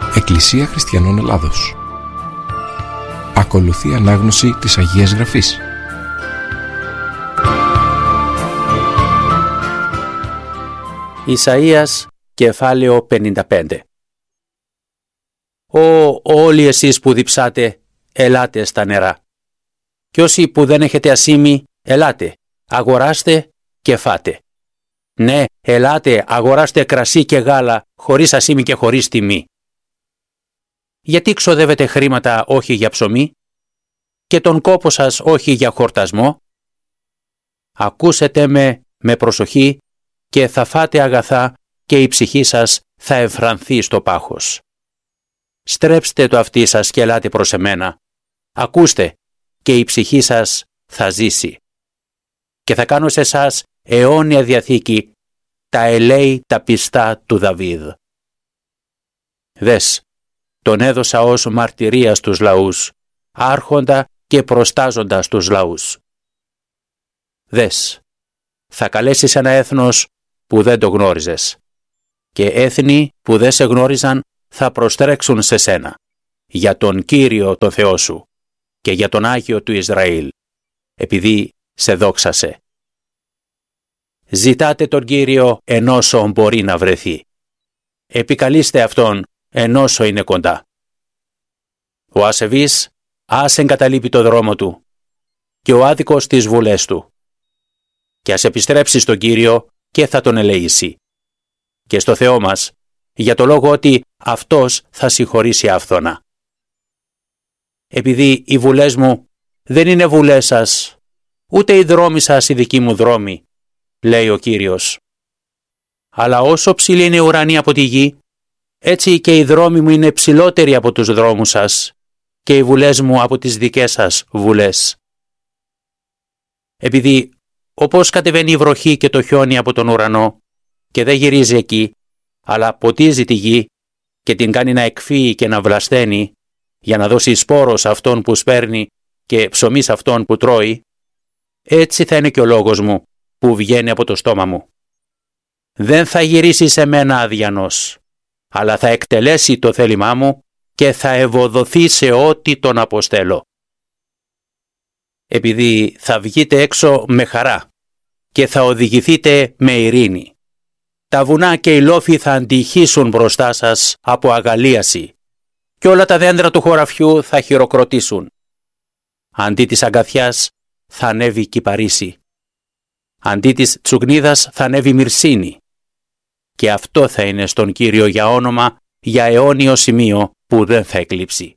Εκκλησία Χριστιανών Ελλάδος. Ακολουθεί ανάγνωση της Αγίας Γραφής. Ισαΐας, κεφάλαιο 55. Όλοι εσείς που διψάτε, ελάτε στα νερά. Κι όσοι που δεν έχετε ασήμι, ελάτε, αγοράστε και φάτε. Ναι, ελάτε, αγοράστε κρασί και γάλα, χωρίς ασήμι και χωρίς τιμή. Γιατί ξοδεύετε χρήματα όχι για ψωμί και τον κόπο σας όχι για χορτασμό? Ακούσετε με προσοχή και θα φάτε αγαθά και η ψυχή σας θα ευφρανθεί στο πάχος. Στρέψτε το αυτί σας και ελάτε προς εμένα. Ακούστε και η ψυχή σας θα ζήσει. Και θα κάνω σε εσάς αιώνια διαθήκη, τα ελέη τα πιστά του Δαβίδ. Δες, τον έδωσα ως μαρτυρία στους λαούς, άρχοντα και προστάζοντα στους λαούς. Δες, θα καλέσεις ένα έθνος που δεν το γνώριζες, και έθνη που δεν σε γνώριζαν θα προστρέξουν σε σένα, για τον Κύριο το Θεό σου και για τον Άγιο του Ισραήλ, επειδή σε δόξασε. Ζητάτε τον Κύριο ενώσο μπορεί να βρεθεί. Επικαλείστε Αυτόν ενώσο είναι κοντά. Ο ασεβής ας εγκαταλείπει το δρόμο του και ο άδικος τις βουλές του. Και ας επιστρέψει στον Κύριο και θα τον ελεήσει. Και στο Θεό μας, για το λόγο ότι Αυτός θα συγχωρήσει άφθονα. Επειδή οι βουλές μου δεν είναι βουλές σας, ούτε οι δρόμοι σας οι δικοί μου δρόμοι, λέει ο Κύριος. Αλλά όσο ψηλή είναι η ουρανή από τη γη, έτσι και οι δρόμοι μου είναι ψηλότεροι από τους δρόμους σας και οι βουλές μου από τις δικές σας βουλές. Επειδή όπως κατεβαίνει η βροχή και το χιόνι από τον ουρανό και δεν γυρίζει εκεί, αλλά ποτίζει τη γη και την κάνει να εκφύει και να βλασταίνει για να δώσει σπόρο σε αυτόν που σπέρνει και ψωμί σε αυτόν που τρώει, έτσι θα είναι και ο λόγος μου που βγαίνει από το στόμα μου. Δεν θα γυρίσει σε μένα αδιανός, αλλά θα εκτελέσει το θέλημά μου και θα ευοδοθεί σε ό,τι τον αποστέλω. Επειδή θα βγείτε έξω με χαρά και θα οδηγηθείτε με ειρήνη. Τα βουνά και οι λόφοι θα αντυχήσουν μπροστά σας από αγαλίαση και όλα τα δέντρα του χωραφιού θα χειροκροτήσουν. Αντί της αγκαθιάς θα ανέβει κυπαρίσι. Αντί της τσουκνίδας θα ανέβει μυρσίνη. Και αυτό θα είναι στον Κύριο για όνομα, για αιώνιο σημείο που δεν θα εκλείψει.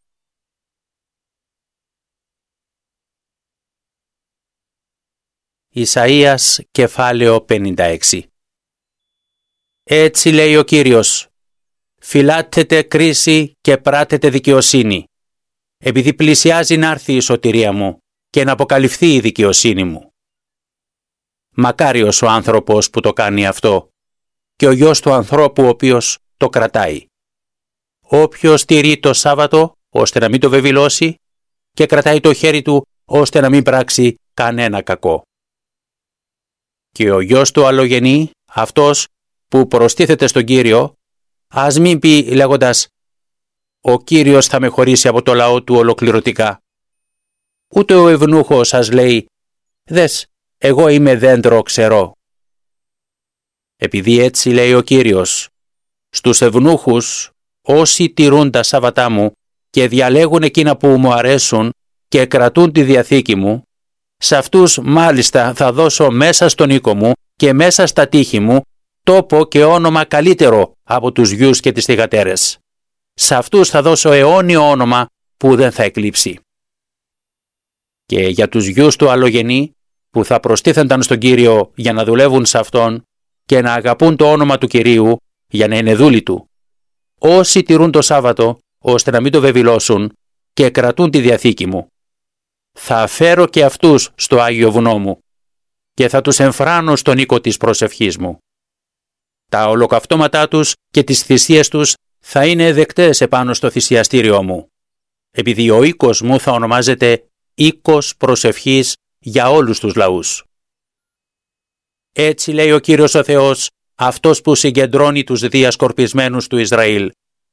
Ισαΐας, κεφάλαιο 56. Έτσι λέει ο Κύριος, φυλάτετε κρίση και πράτετε δικαιοσύνη, επειδή πλησιάζει να έρθει η σωτηρία μου και να αποκαλυφθεί η δικαιοσύνη μου. Μακάριος ο άνθρωπος που το κάνει αυτό και ο γιος του ανθρώπου ο οποίος το κρατάει. Όποιος τηρεί το Σάββατο ώστε να μην το βεβηλώσει και κρατάει το χέρι του ώστε να μην πράξει κανένα κακό. Και ο γιος του αλλογενή, αυτός που προστίθεται στον Κύριο, ας μην πει λέγοντας «Ο Κύριος θα με χωρίσει από το λαό του ολοκληρωτικά». Ούτε ο ευνούχος σας λέει «Δες, εγώ είμαι δέντρο ξερό». Επειδή έτσι λέει ο Κύριος, στους ευνούχους, όσοι τηρούν τα Σάββατά μου και διαλέγουν εκείνα που μου αρέσουν και κρατούν τη διαθήκη μου, σε αυτούς μάλιστα θα δώσω μέσα στον οίκο μου και μέσα στα τείχη μου τόπο και όνομα καλύτερο από τους γιους και τις θυγατέρες. Σε αυτούς θα δώσω αιώνιο όνομα που δεν θα εκλείψει. Και για τους γιους του αλλογενή που θα προστίθενταν στον Κύριο για να δουλεύουν σε Αυτόν και να αγαπούν το όνομα του Κυρίου για να είναι δούλοι Του, όσοι τηρούν το Σάββατο ώστε να μην το βεβηλώσουν και κρατούν τη διαθήκη μου, θα φέρω και αυτούς στο Άγιο Βουνό μου και θα τους εμφράνω στον οίκο της προσευχής μου. Τα ολοκαυτώματά τους και τις θυσίες τους θα είναι δεκτές επάνω στο θυσιαστήριό μου, επειδή ο οίκος μου θα ονομάζεται οίκος προσευχής για όλους τους λαούς. Έτσι λέει ο Κύριος ο Θεός, αυτός που συγκεντρώνει τους διασκορπισμένους του Ισραήλ.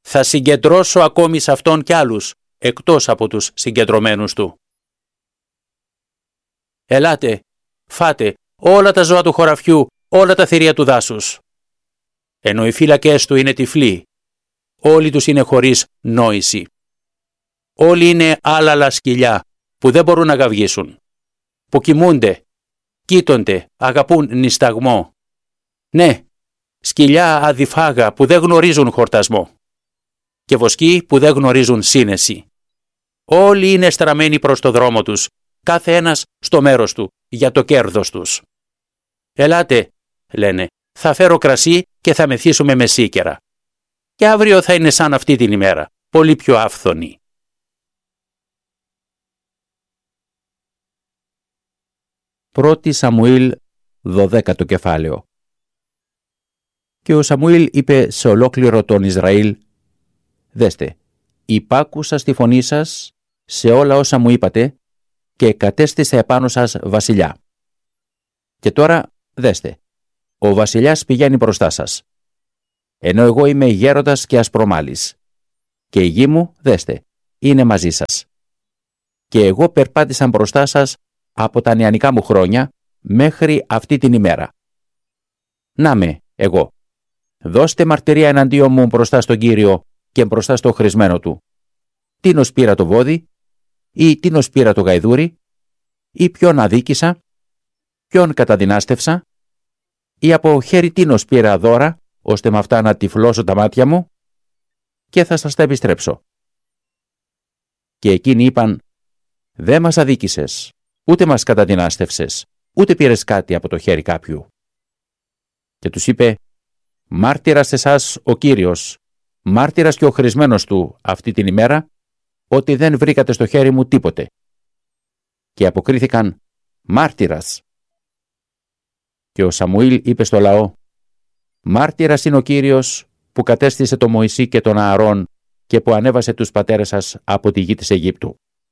θα συγκεντρώσω ακόμη σε αυτόν κι άλλους, εκτός από τους συγκεντρωμένους του. Ελάτε, φάτε όλα τα ζώα του χωραφιού, όλα τα θηρία του δάσους. Ενώ οι φύλακες του είναι τυφλοί, όλοι τους είναι χωρίς νόηση. Όλοι είναι άλαλα σκυλιά που δεν μπορούν να γαυγίσουν, που κοιμούνται, κοίτονται, αγαπούν νησταγμό. Ναι, σκυλιά αδιφάγα που δεν γνωρίζουν χορτασμό και βοσκοί που δεν γνωρίζουν σύνεση. Όλοι είναι στραμμένοι προς το δρόμο τους, κάθε ένας στο μέρος του, για το κέρδος τους. Ελάτε, λένε, θα φέρω κρασί και θα μεθύσουμε με σίκερα. Και αύριο θα είναι σαν αυτή την ημέρα, πολύ πιο άφθονη. Πρώτη Σαμουήλ, 12ο κεφάλαιο. Και ο Σαμουήλ είπε σε ολόκληρο τον Ισραήλ: «Δέστε, υπάκουσα στη φωνή σας σε όλα όσα μου είπατε και κατέστησα επάνω σας βασιλιά. Και τώρα δέστε, ο βασιλιάς πηγαίνει μπροστά σας, ενώ εγώ είμαι γέροντας και ασπρομάλης, και η γη μου, δέστε, είναι μαζί σας. Και εγώ περπάτησα μπροστά σας από τα νεανικά μου χρόνια μέχρι αυτή την ημέρα. Να με, εγώ. Δώστε μαρτυρία εναντίον μου μπροστά στον Κύριο και μπροστά στο χρησμένο του. Τίνος πήρα το βόδι, ή τίνος πήρα το γαϊδούρι, ή ποιον αδίκησα, ποιον καταδυνάστευσα, ή από χέρι τίνος πήρα δώρα, ώστε με αυτά να τυφλώσω τα μάτια μου, και θα σας τα επιστρέψω. Και εκείνοι είπαν: δεν μας αδίκησες, ούτε μας καταδυνάστευσες, ούτε πήρες κάτι από το χέρι κάποιου. Και τους είπε: μάρτυρας εσάς ο Κύριος, μάρτυρας και ο χρησμένος του αυτή την ημέρα, ότι δεν βρήκατε στο χέρι μου τίποτε. Και αποκρίθηκαν: μάρτυρας. Και ο Σαμουήλ είπε στο λαό: μάρτυρας είναι ο Κύριος που κατέστησε τον Μωυσή και τον Ααρών και που ανέβασε τους πατέρες σας από τη γη της Αιγύπτου.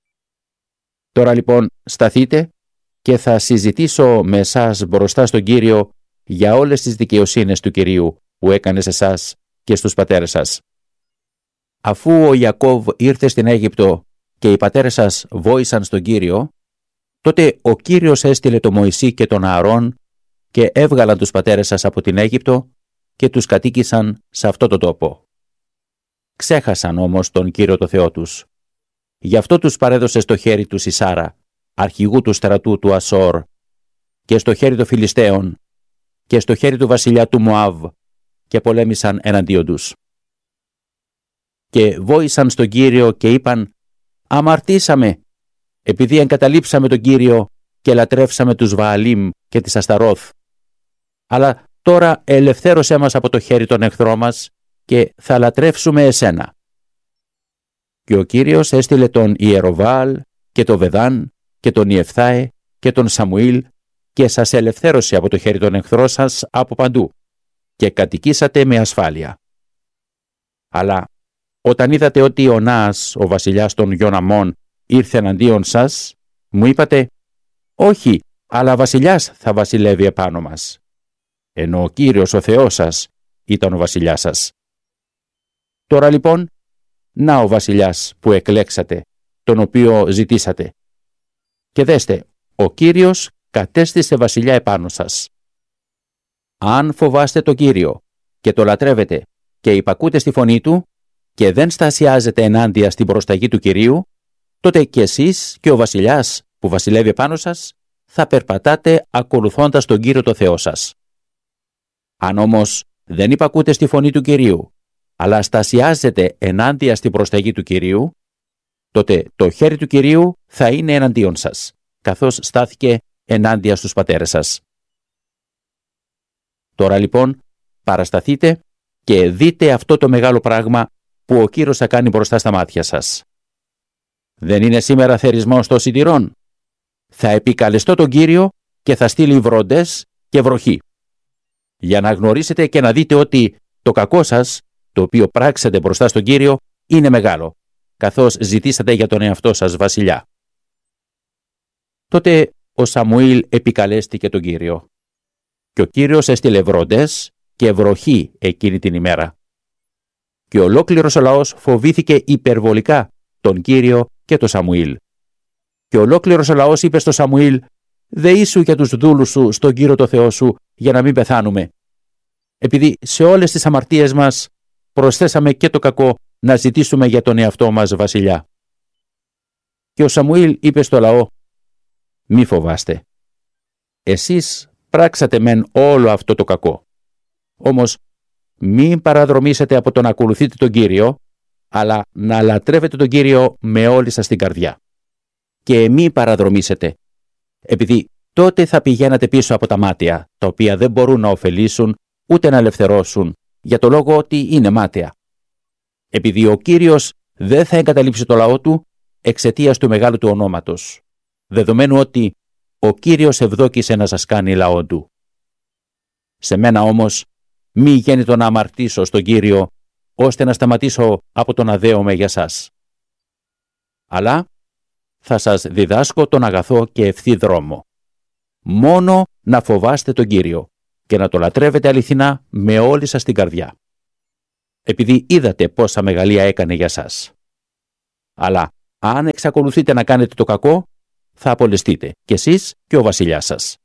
Τώρα λοιπόν σταθείτε και θα συζητήσω με εσάς μπροστά στον Κύριο για όλες τις δικαιοσύνες του Κυρίου που έκανε σε εσάς και στους πατέρες σας. Αφού ο Ιακώβ ήρθε στην Αίγυπτο και οι πατέρες σας βόησαν στον Κύριο, τότε ο Κύριος έστειλε τον Μωυσή και τον Ααρών και έβγαλαν τους πατέρες σας από την Αίγυπτο και τους κατοίκησαν σε αυτό το τόπο. Ξέχασαν όμως τον Κύριο το Θεό τους. Γι' αυτό τους παρέδωσε στο χέρι του Σισάρα, αρχηγού του στρατού του Ασόρ, και στο χέρι των Φιλιστέων, και στο χέρι του βασιλιά του Μωάβ, και πολέμησαν εναντίον τους. Και βόησαν στον Κύριο και είπαν: αμαρτήσαμε, επειδή εγκαταλείψαμε τον Κύριο και λατρεύσαμε τους Βααλίμ και τις Ασταρόθ. Αλλά τώρα ελευθέρωσέ μας από το χέρι των εχθρών μας και θα λατρεύσουμε εσένα. Και ο Κύριος έστειλε τον Ιεροβάλ και τον Βεδάν και τον Ιεφθάε και τον Σαμουήλ και σας ελευθέρωσε από το χέρι των εχθρών σας από παντού και κατοικήσατε με ασφάλεια. Αλλά όταν είδατε ότι ο Νάς, ο βασιλιάς των γιων Αμών, ήρθε εναντίον σας, μου είπατε: όχι, αλλά βασιλιάς θα βασιλεύει επάνω μας. Ενώ ο Κύριος ο Θεός σας ήταν ο βασιλιάς σας. Τώρα λοιπόν, να ο βασιλιάς που εκλέξατε, τον οποίο ζητήσατε. Και δέστε, ο Κύριος κατέστησε βασιλιά επάνω σας. Αν φοβάστε τον Κύριο και το λατρεύετε και υπακούτε στη φωνή του και δεν στασιάζετε ενάντια στην προσταγή του Κυρίου, τότε και εσείς και ο βασιλιάς που βασιλεύει επάνω σας θα περπατάτε ακολουθώντας τον Κύριο το Θεό σας. Αν όμως δεν υπακούτε στη φωνή του Κυρίου, αλλά στασιάζετε ενάντια στην προσταγή του Κυρίου, τότε το χέρι του Κυρίου θα είναι εναντίον σας, καθώς στάθηκε ενάντια στους πατέρες σας. Τώρα λοιπόν παρασταθείτε και δείτε αυτό το μεγάλο πράγμα που ο Κύριος θα κάνει μπροστά στα μάτια σας. Δεν είναι σήμερα θερισμός των σιτηρών? Θα επικαλεστώ τον Κύριο και θα στείλει βροντές και βροχή, για να γνωρίσετε και να δείτε ότι το κακό σας, το οποίο πράξατε μπροστά στον Κύριο, είναι μεγάλο, καθώς ζητήσατε για τον εαυτό σας βασιλιά. Τότε ο Σαμουήλ επικαλέστηκε τον Κύριο και ο Κύριος έστειλε βροντές και βροχή εκείνη την ημέρα. Και ολόκληρος ο λαός φοβήθηκε υπερβολικά τον Κύριο και τον Σαμουήλ. Και ολόκληρος ο λαός είπε στο Σαμουήλ: «Δεήσου για τους δούλους σου στον Κύριο το Θεό σου, για να μην πεθάνουμε. Επειδή σε όλες τις αμαρτίες μας προσθέσαμε και το κακό να ζητήσουμε για τον εαυτό μας βασιλιά». Και ο Σαμουήλ είπε στο λαό: «Μη φοβάστε. Εσείς πράξατε μεν όλο αυτό το κακό. Όμως μην παραδρομήσετε από το να ακολουθείτε τον Κύριο, αλλά να λατρεύετε τον Κύριο με όλη σας την καρδιά. Και μη παραδρομήσετε, επειδή τότε θα πηγαίνατε πίσω από τα μάταια, τα οποία δεν μπορούν να ωφελήσουν ούτε να ελευθερώσουν, για το λόγο ότι είναι μάταια. Επειδή ο Κύριος δεν θα εγκαταλείψει το λαό του εξαιτίας του μεγάλου του ονόματος, δεδομένου ότι ο Κύριος ευδόκησε να σας κάνει λαό του. Σε μένα όμως μη γέννητο να αμαρτήσω στον Κύριο, ώστε να σταματήσω από το να δέομαι για σας. Αλλά θα σας διδάσκω τον αγαθό και ευθύ δρόμο. Μόνο να φοβάστε τον Κύριο και να το λατρεύετε αληθινά με όλη σας την καρδιά. Επειδή είδατε πόσα μεγαλεία έκανε για σας. Αλλά αν εξακολουθείτε να κάνετε το κακό, θα απολεστείτε κι εσείς και ο βασιλιάς σας.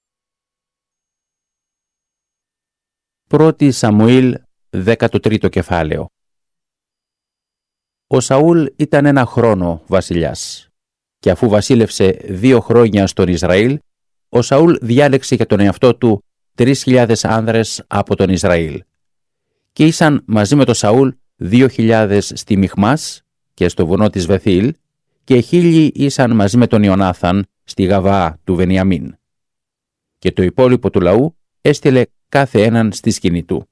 1 Σαμουήλ 13ο κεφάλαιο. Ο Σαούλ ήταν 1 χρόνο βασιλιάς και αφού βασίλευσε 2 χρόνια στον Ισραήλ, ο Σαούλ διάλεξε για τον εαυτό του 3.000 άνδρες από τον Ισραήλ. Και ήσαν μαζί με τον Σαούλ 2.000 στη Μιχμάς και στο βουνό της Βεθήλ και 1.000 ήσαν μαζί με τον Ιωνάθαν στη Γαβά του Βενιαμίν. Και το υπόλοιπο του λαού έστειλε κάθε έναν στη σκηνή του.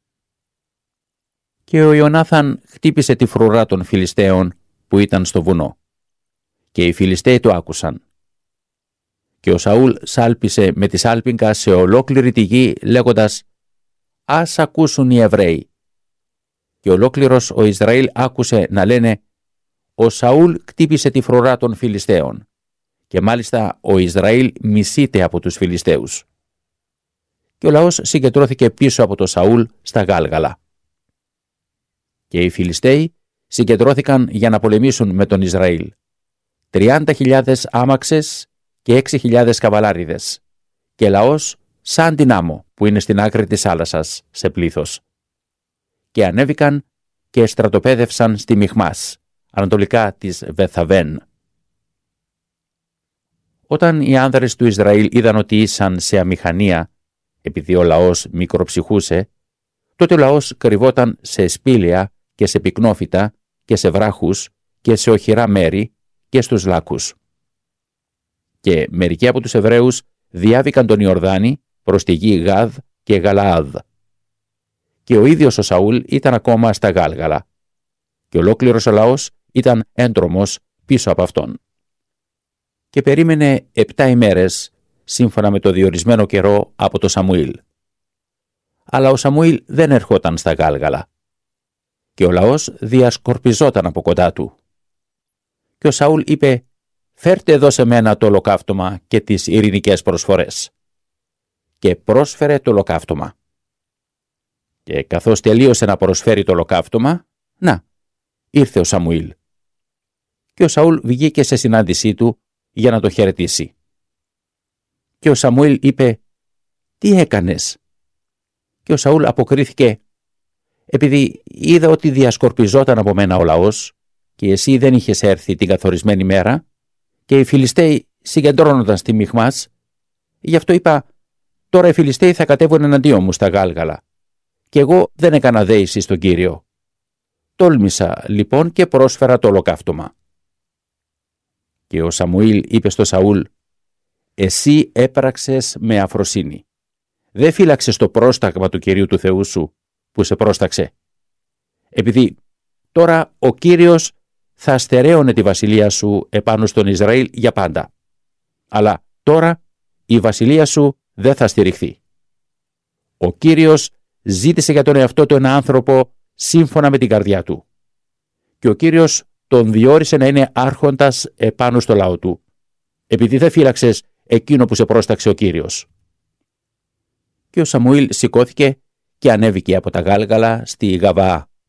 Και ο Ιωνάθαν χτύπησε τη φρουρά των Φιλιστέων που ήταν στο βουνό. Και οι Φιλιστέοι το άκουσαν. Και ο Σαούλ σάλπισε με τη σάλπιγγα σε ολόκληρη τη γη λέγοντας: «Ας ακούσουν οι Εβραίοι». Και ολόκληρος ο Ισραήλ άκουσε να λένε: «Ο Σαούλ χτύπησε τη φρουρά των Φιλιστέων». Και μάλιστα ο Ισραήλ μισείται από τους Φιλιστέους. Και ο λαός συγκεντρώθηκε πίσω από τον Σαούλ στα Γάλγαλα. Και οι Φιλιστέοι συγκεντρώθηκαν για να πολεμήσουν με τον Ισραήλ. 30.000 άμαξες και 6.000 καβαλάριδες. Και λαός σαν την άμμο που είναι στην άκρη της θάλασσας σε πλήθος. Και ανέβηκαν και στρατοπέδευσαν στη Μιχμάς, ανατολικά της Βεθαβέν. Όταν οι άνδρες του Ισραήλ είδαν ότι ήσαν σε αμηχανία, επειδή ο λαός μικροψυχούσε, τότε ο λαός κρυβόταν σε σπήλαια και σε πυκνόφυτα και σε βράχους και σε οχυρά μέρη και στους λάκους. Και μερικοί από τους Εβραίους διάβηκαν τον Ιορδάνη προς τη γη Γαδ και Γαλαάδ. Και ο ίδιος ο Σαούλ ήταν ακόμα στα Γάλγαλα. Και ολόκληρος ο λαός ήταν έντρομος πίσω από αυτόν. Και περίμενε 7 ημέρες σύμφωνα με το διορισμένο καιρό από το Σαμουήλ. Αλλά ο Σαμουήλ δεν ερχόταν στα Γάλγαλα. Και ο λαός διασκορπιζόταν από κοντά του. Και ο Σαούλ είπε: «Φέρτε εδώ σε μένα το ολοκαύτωμα και τις ειρηνικές προσφορές». Και πρόσφερε το ολοκαύτωμα. Και καθώς τελείωσε να προσφέρει το ολοκαύτωμα, να, ήρθε ο Σαμουήλ. Και ο Σαούλ βγήκε σε συνάντησή του για να το χαιρετήσει. Και ο Σαμουήλ είπε: «Τι έκανες?» Και ο Σαούλ αποκρίθηκε: «Επειδή είδα ότι διασκορπιζόταν από μένα ο λαός και εσύ δεν είχες έρθει την καθορισμένη μέρα και οι Φιλιστέοι συγκεντρώνονταν στη Μιχμάς, γι' αυτό είπα: τώρα οι Φιλιστέοι θα κατέβουν εναντίον μου στα Γάλγαλα και εγώ δεν έκανα δέηση στον Κύριο. Τόλμησα λοιπόν και πρόσφερα το ολοκαύτωμα». Και ο Σαμουήλ είπε στο Σαούλ: «Εσύ έπραξες με αφροσύνη. Δεν φύλαξες το πρόσταγμα του Κυρίου του Θεού σου που σε πρόσταξε. Επειδή τώρα ο Κύριος θα στερέωνε τη βασιλεία σου επάνω στον Ισραήλ για πάντα. Αλλά τώρα η βασιλεία σου δεν θα στηριχθεί. Ο Κύριος ζήτησε για τον εαυτό του ένα άνθρωπο σύμφωνα με την καρδιά του. Και ο Κύριος τον διόρισε να είναι άρχοντας επάνω στο λαό του, επειδή δεν φύλαξες εκείνο που σε πρόσταξε ο Κύριος». Και ο Σαμουήλ σηκώθηκε και ανέβηκε από τα Γάλγαλα στη Γαβά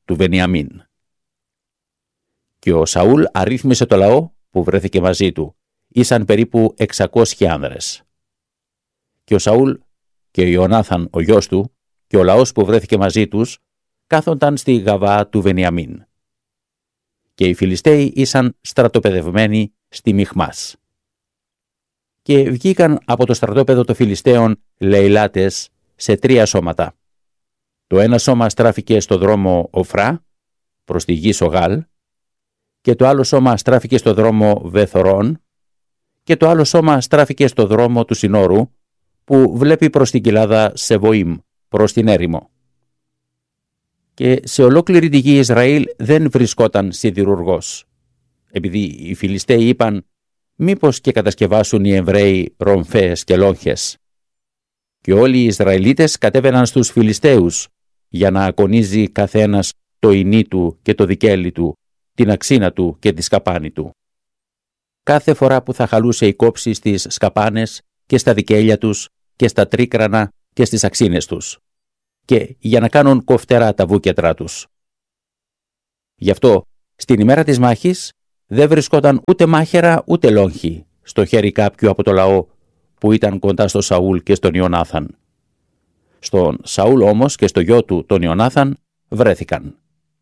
του Βενιαμίν. Και ο Σαούλ αρρύθμισε το λαό που βρέθηκε μαζί του. Ήσαν περίπου 600 άνδρες. Και ο Σαούλ και ο Ιωνάθαν ο γιος του και ο λαός που βρέθηκε μαζί τους κάθονταν στη Γαβά του Βενιαμίν. Και οι Φιλιστέοι ήσαν στρατοπεδευμένοι στη Μιχμάς. Και βγήκαν από το στρατόπεδο των Φιλιστέων λεηλάτες σε 3 σώματα. Το ένα σώμα στράφηκε στο δρόμο Οφρά προς τη γη Σογάλ, και το άλλο σώμα στράφηκε στο δρόμο Βεθορών, και το άλλο σώμα στράφηκε στο δρόμο του Συνόρου που βλέπει προς την κοιλάδα Σεβοήμ, προς την έρημο. Και σε ολόκληρη τη γη Ισραήλ δεν βρισκόταν σιδηρουργός, επειδή οι Φιλιστέοι είπαν μήπως και κατασκευάσουν οι Εβραίοι ρομφές και λόγχες. Και όλοι οι Ισραηλίτες κατέβαιναν στους Φιλιστέους για να ακονίζει καθένας το ινί του και το δικέλι του, την αξίνα του και τη σκαπάνη του. Κάθε φορά που θα χαλούσε η κόψη στις σκαπάνες και στα δικέλια τους και στα τρίκρανα και στις αξίνες τους, και για να κάνουν κοφτερά τα βούκετρά τους. Γι' αυτό στην ημέρα της μάχης δεν βρισκόταν ούτε μάχαιρα ούτε λόγχη στο χέρι κάποιου από το λαό που ήταν κοντά στο Σαούλ και στον Ιωνάθαν. Στον Σαούλ όμως και στο γιο του τον Ιωνάθαν βρέθηκαν.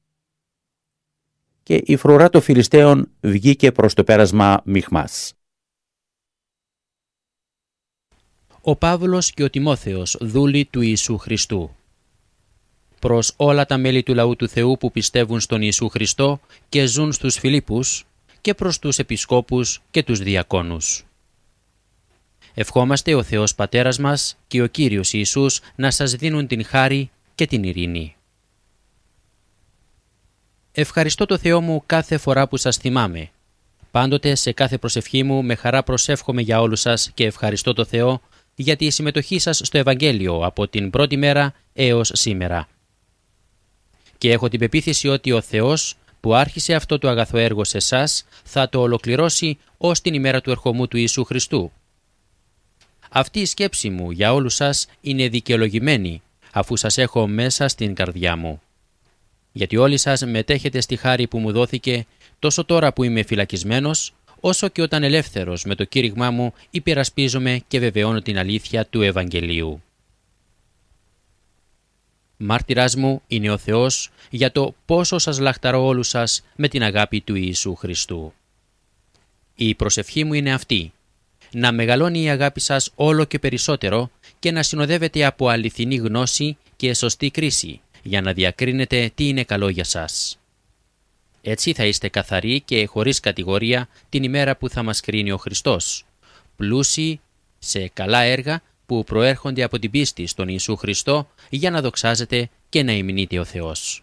Και η φρουρά των Φιλιστέων βγήκε προς το πέρασμα Μιχμάς. Ο Παύλος και ο Τιμόθεος, δούλοι του Ιησού Χριστού. Προς όλα τα μέλη του λαού του Θεού που πιστεύουν στον Ιησού Χριστό και ζουν στους Φιλίππους, και προς τους επισκόπους και τους διακόνους. Ευχόμαστε ο Θεός Πατέρας μας και ο Κύριος Ιησούς να σας δίνουν την χάρη και την ειρήνη. Ευχαριστώ το Θεό μου κάθε φορά που σας θυμάμαι. Πάντοτε σε κάθε προσευχή μου με χαρά προσεύχομαι για όλους σας και ευχαριστώ το Θεό για τη συμμετοχή σας στο Ευαγγέλιο από την πρώτη μέρα έως σήμερα. Και έχω την πεποίθηση ότι ο Θεός που άρχισε αυτό το αγαθό έργο σε εσάς θα το ολοκληρώσει ως την ημέρα του ερχομού του Ιησού Χριστού. Αυτή η σκέψη μου για όλους σας είναι δικαιολογημένη, αφού σας έχω μέσα στην καρδιά μου. Γιατί όλοι σας μετέχετε στη χάρη που μου δόθηκε τόσο τώρα που είμαι φυλακισμένος, όσο και όταν ελεύθερος με το κήρυγμά μου υπερασπίζομαι και βεβαιώνω την αλήθεια του Ευαγγελίου. Μάρτυρας μου είναι ο Θεός για το πόσο σας λαχταρώ όλους σας με την αγάπη του Ιησού Χριστού. Η προσευχή μου είναι αυτή: να μεγαλώνει η αγάπη σας όλο και περισσότερο και να συνοδεύεται από αληθινή γνώση και σωστή κρίση, για να διακρίνετε τι είναι καλό για σας. Έτσι θα είστε καθαροί και χωρίς κατηγορία την ημέρα που θα μας κρίνει ο Χριστός, πλούσιοι σε καλά έργα που προέρχονται από την πίστη στον Ιησού Χριστό, για να δοξάζετε και να υμνείτε ο Θεός.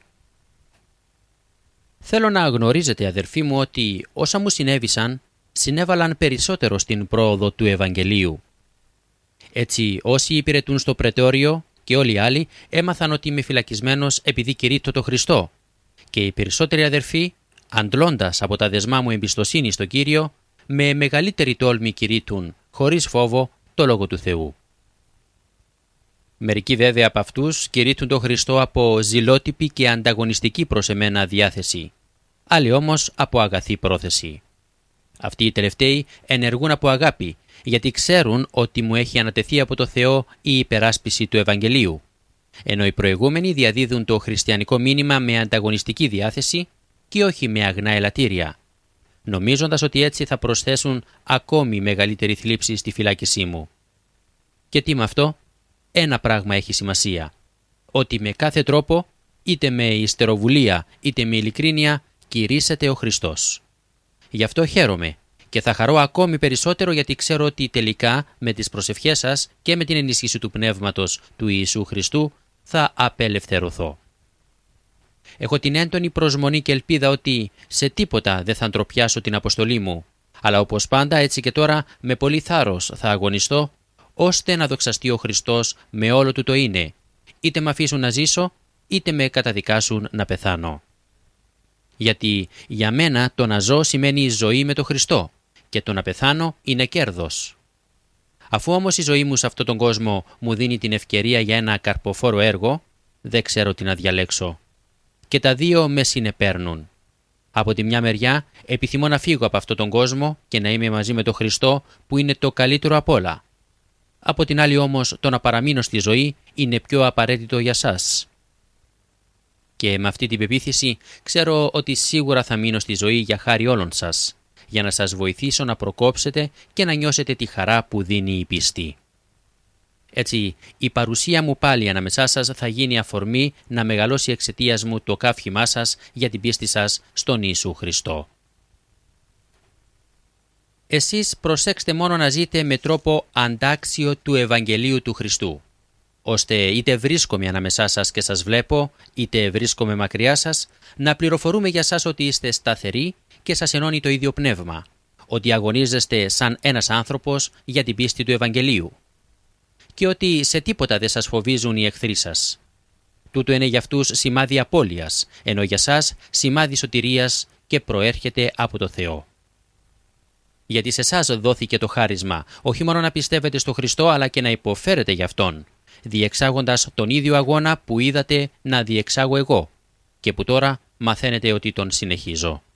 Θέλω να γνωρίζετε, αδερφοί μου, ότι όσα μου συνέβησαν συνέβαλαν περισσότερο στην πρόοδο του Ευαγγελίου. Έτσι, όσοι υπηρετούν στο πρετόριο και όλοι οι άλλοι έμαθαν ότι είμαι φυλακισμένος επειδή κηρύττω το Χριστό, και οι περισσότεροι αδερφοί, αντλώντας από τα δεσμά μου εμπιστοσύνη στο Κύριο, με μεγαλύτερη τόλμη κηρύττουν, χωρίς φόβο, το Λόγο του Θεού. Μερικοί βέβαια από αυτούς κηρύττουν το Χριστό από ζηλότυπη και ανταγωνιστική προς εμένα διάθεση, άλλοι όμως από αγαθή πρόθεση. Αυτοί οι τελευταίοι ενεργούν από αγάπη, γιατί ξέρουν ότι μου έχει ανατεθεί από το Θεό η υπεράσπιση του Ευαγγελίου, ενώ οι προηγούμενοι διαδίδουν το χριστιανικό μήνυμα με ανταγωνιστική διάθεση και όχι με αγνά ελαττήρια, νομίζοντας ότι έτσι θα προσθέσουν ακόμη μεγαλύτερη θλίψη στη φυλάκισή μου. Και τι με αυτό? Ένα πράγμα έχει σημασία: ότι με κάθε τρόπο, είτε με ιστεροβουλία είτε με ειλικρίνεια, κηρύσσεται ο Χριστός. Γι' αυτό χαίρομαι και θα χαρώ ακόμη περισσότερο, γιατί ξέρω ότι τελικά με τις προσευχές σας και με την ενίσχυση του Πνεύματος του Ιησού Χριστού θα απελευθερωθώ. Έχω την έντονη προσμονή και ελπίδα ότι σε τίποτα δεν θα ντροπιάσω την αποστολή μου, αλλά όπως πάντα έτσι και τώρα με πολύ θάρρος θα αγωνιστώ, ώστε να δοξαστεί ο Χριστός με όλο του το είναι, είτε με αφήσουν να ζήσω, είτε με καταδικάσουν να πεθάνω. Γιατί για μένα το να ζω σημαίνει ζωή με τον Χριστό και το να πεθάνω είναι κέρδος. Αφού όμως η ζωή μου σε αυτόν τον κόσμο μου δίνει την ευκαιρία για ένα καρποφόρο έργο, δεν ξέρω τι να διαλέξω. και τα δύο με συνεπέρνουν. Από τη μια μεριά επιθυμώ να φύγω από αυτόν τον κόσμο και να είμαι μαζί με τον Χριστό που είναι το καλύτερο απ' όλα. Από την άλλη όμως το να παραμείνω στη ζωή είναι πιο απαραίτητο για σας. Και με αυτή την πεποίθηση ξέρω ότι σίγουρα θα μείνω στη ζωή για χάρη όλων σας, για να σας βοηθήσω να προκόψετε και να νιώσετε τη χαρά που δίνει η πίστη. Έτσι, η παρουσία μου πάλι ανάμεσά σας θα γίνει αφορμή να μεγαλώσει εξαιτίας μου το καύχημά σας για την πίστη σας στον Ιησού Χριστό. Εσείς προσέξτε μόνο να ζείτε με τρόπο αντάξιο του Ευαγγελίου του Χριστού, ώστε είτε βρίσκομαι ανάμεσά σας και σας βλέπω, είτε βρίσκομαι μακριά σας, να πληροφορούμε για σας ότι είστε σταθεροί και σας ενώνει το ίδιο πνεύμα, ότι αγωνίζεστε σαν ένας άνθρωπος για την πίστη του Ευαγγελίου και ότι σε τίποτα δεν σας φοβίζουν οι εχθροί σας. Τούτο είναι για αυτούς σημάδι απώλειας, ενώ για σας σημάδι σωτηρίας και προέρχεται από το Θεό. Γιατί σε εσάς δόθηκε το χάρισμα, όχι μόνο να πιστεύετε στο Χριστό, αλλά και να υποφέρετε για Αυτόν, διεξάγοντας τον ίδιο αγώνα που είδατε να διεξάγω εγώ και που τώρα μαθαίνετε ότι τον συνεχίζω.